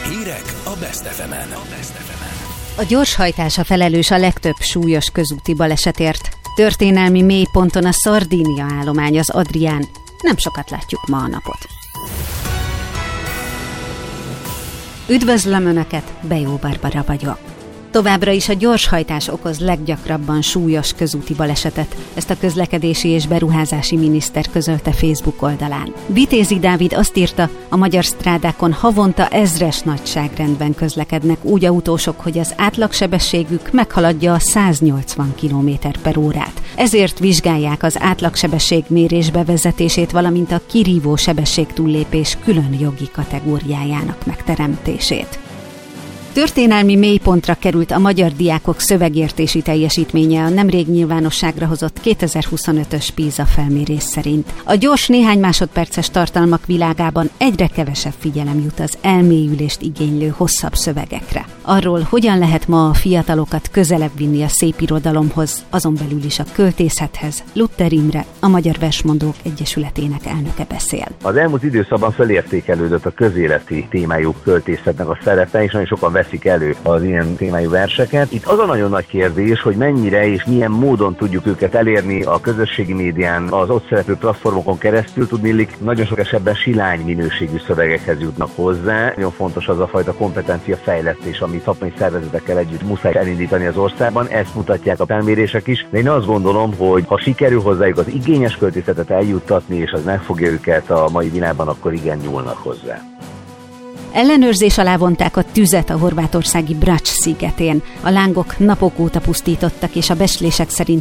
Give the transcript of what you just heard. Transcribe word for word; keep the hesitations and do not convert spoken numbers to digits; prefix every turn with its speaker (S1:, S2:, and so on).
S1: Hírek a Best ef emen.
S2: A gyorshajtás a felelős a legtöbb súlyos közúti balesetért. Történelmi mélyponton a Szardínia állomány az Adrián. Nem sokat látjuk ma a napot. Üdvözlöm Önöket, Bejó Barbara vagyok. Továbbra is a gyorshajtás okoz leggyakrabban súlyos közúti balesetet, ezt a közlekedési és beruházási miniszter közölte Facebook oldalán. Vitézi Dávid azt írta, a magyar strádákon havonta ezres nagyságrendben közlekednek úgy autósok, hogy az átlagsebességük meghaladja a száznyolcvan kilométer per órát. Ezért vizsgálják az átlagsebesség mérés bevezetését, valamint a kirívó sebességtúllépés külön jogi kategóriájának megteremtését. Történelmi mélypontra került a magyar diákok szövegértési teljesítménye a nemrég nyilvánosságra hozott kétezer-huszonötös PISA felmérés szerint. A gyors néhány másodperces tartalmak világában egyre kevesebb figyelem jut az elmélyülést igénylő hosszabb szövegekre. Arról, hogyan lehet ma a fiatalokat közelebb vinni a szép irodalomhoz, azon belül is a költészethez, Luther Imre, a Magyar Versmondók Egyesületének elnöke beszél.
S3: Az elmúlt időszakban felértékelődött a közéleti témájú költészetnek a szerepe, és nagyon sokan veszik elő az ilyen témájú verseket. Itt az a nagyon nagy kérdés, hogy mennyire és milyen módon tudjuk őket elérni a közösségi médián, az ott szereplő platformokon keresztül. Tudniillik, nagyon sok esetben silány minőségű szövegekhez jutnak hozzá. Nagyon fontos az a fajta kompetencia fejlesztés, ami szakmai szervezetekkel együtt muszáj elindítani az országban. Ezt mutatják a felmérések is. De én azt gondolom, hogy ha sikerül hozzájuk az igényes költészetet eljuttatni, és az megfogja őket a mai világban, akkor igen, nyúlnak hozzá.
S2: Ellenőrzés alá vonták a tüzet a horvátországi Brač szigetén. A lángok napok óta pusztítottak, és a becslések szerint